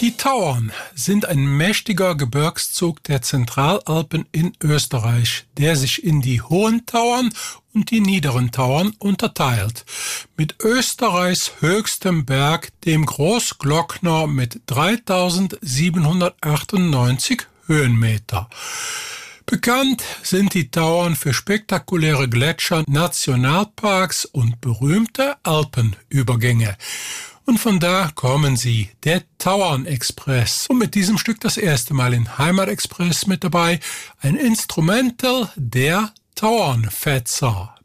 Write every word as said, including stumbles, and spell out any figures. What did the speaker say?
Die Tauern sind ein mächtiger Gebirgszug der Zentralalpen in Österreich, der sich in die Hohen Tauern und die Niederen Tauern unterteilt. Mit Österreichs höchstem Berg, dem Großglockner mit dreitausendsiebenhundertachtundneunzig Höhenmeter. Bekannt sind die Tauern für spektakuläre Gletscher, Nationalparks und berühmte Alpenübergänge. Und von da kommen sie, der Tauern-Express. Und mit diesem Stück das erste Mal in Heimatexpress mit dabei, ein Instrumental der Tauernfetzer.